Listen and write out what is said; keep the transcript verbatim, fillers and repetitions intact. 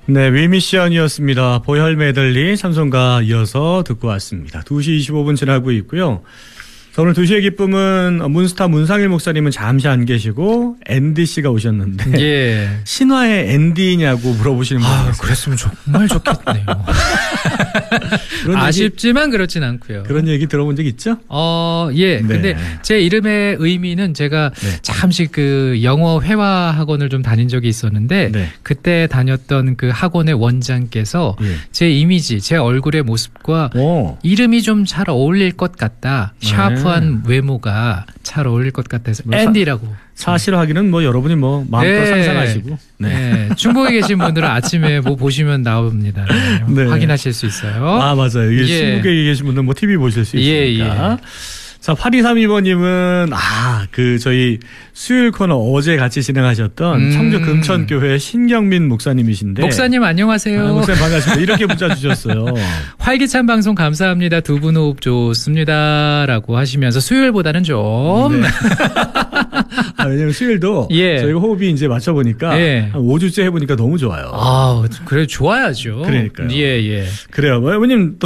네, 위미션이었습니다. 보혈 메들리 찬송가 이어서 듣고 왔습니다. 두 시 이십오 분 지나고 있고요. 오늘 두 시의 기쁨은 문스타 문상일 목사님은 잠시 안 계시고 앤디 씨가 오셨는데 예. 신화의 앤디냐고 물어보시는 분이 아, 있어요. 그랬으면 정말 좋겠네요. 아쉽지만 얘기, 그렇진 않고요. 그런 얘기 들어본 적 있죠? 어, 예. 네. 근데 제 이름의 의미는 제가 네. 잠시 그 영어 회화 학원을 좀 다닌 적이 있었는데 네. 그때 다녔던 그 학원의 원장께서 예. 제 이미지, 제 얼굴의 모습과 오. 이름이 좀 잘 어울릴 것 같다. 샤프한 네. 외모가 잘 어울릴 것 같아서 뭐 앤디라고. 사실 확인은 뭐 여러분이 뭐 마음껏 네. 상상하시고. 네. 네. 중국에 계신 분들은 아침에 뭐 보시면 나옵니다. 네. 네. 확인하실 수 있어요. 아, 맞아요. 이게 예. 중국에 계신 분들 뭐 티비 보실 수 있으니까. 예, 예. 자, 팔이삼이 번님은, 아, 그, 저희 수요일 코너 어제 같이 진행하셨던 음. 청주 금천교회 신경민 목사님이신데. 목사님 안녕하세요. 아, 목사님 반갑습니다. 이렇게 문자 주셨어요. 활기찬 방송 감사합니다. 두 분 호흡 좋습니다. 라고 하시면서 수요일보다는 좀. 네. 아, 왜냐면 수요일도 예. 저희가 호흡이 이제 맞춰보니까 예. 한 오 주째 해보니까 너무 좋아요. 아, 그래, 좋아야죠. 그러니까요. 예, 예. 그래요. 뭐, 어머님